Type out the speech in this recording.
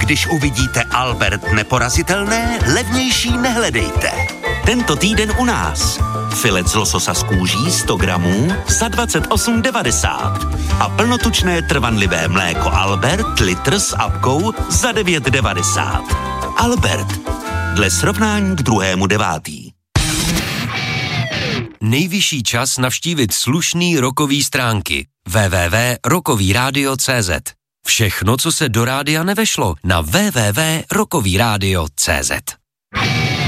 Když uvidíte Albert neporazitelné, levnější nehledejte. Tento týden u nás. Filet z lososa z kůží 100 gramů za 28,90 a plnotučné trvanlivé mléko Albert litr s apkou za 9,90. Albert. Dle srovnání k 2.9. Nejvyšší čas navštívit slušný rokový stránky www.rockovyradio.cz. Všechno, co se do rádia nevešlo, na www.rockovyradio.cz.